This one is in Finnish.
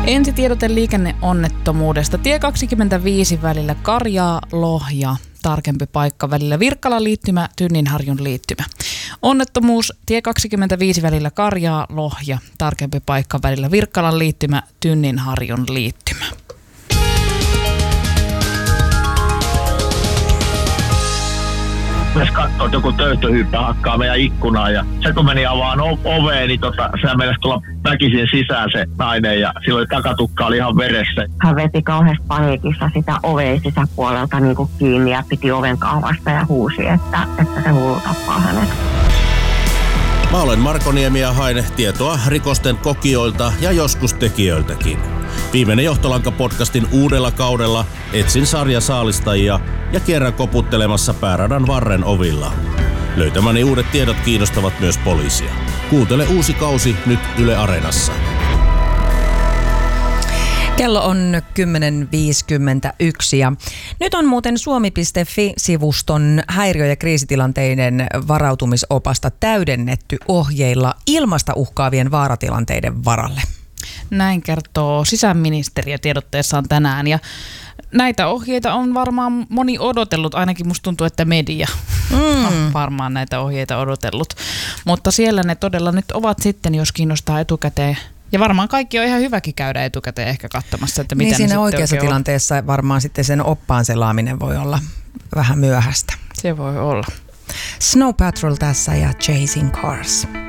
Ensitiedote liikenneonnettomuudesta. Tie 25 välillä Karjaa-Lohja. Tarkempi paikka välillä Virkkalan liittymä, Tynninharjun liittymä. Onnettomuus tie 25 välillä Karjaa-Lohja. Tarkempi paikka välillä Virkkalan liittymä, Tynninharjun liittymä. Jos katsoo, että joku töyttöhyyppä hakkaa meidän ikkunaa ja se kun meni avaan oveen, niin sehän meinasi tulla väkisin sisään se nainen ja silloin takatukka oli ihan veressä. Hän veti kauheassa paniikissa sitä oveen sisäpuolelta niin kuin kiinni ja piti oven kaavasta ja huusi, että se hullu tappaa hänet. Mä olen Marko Niemi ja haen tietoa rikosten kokijoilta ja joskus tekijöiltäkin. Viimeinen Johtolanka-podcastin uudella kaudella etsin sarjasaalistajia ja kierrän koputtelemassa pääradan varren ovilla. Löytämäni uudet tiedot kiinnostavat myös poliisia. Kuuntele uusi kausi nyt Yle Areenassa. Kello on 10.51 ja nyt on muuten suomi.fi-sivuston häiriö- ja kriisitilanteiden varautumisopasta täydennetty ohjeilla ilmasta uhkaavien vaaratilanteiden varalle. Näin kertoo sisäministeriö tiedotteessaan tänään ja näitä ohjeita on varmaan moni odotellut, ainakin musta tuntuu, että media on varmaan näitä ohjeita odotellut. Mutta siellä ne todella nyt ovat sitten, jos kiinnostaa etukäteen. Ja varmaan kaikki on ihan hyväkin käydä etukäteen ehkä katsomassa, että mitä niin siinä ne oikeassa tilanteessa varmaan sitten sen oppaan selaaminen voi olla vähän myöhäistä. Se voi olla. Snow Patrol tässä ja Chasing Cars.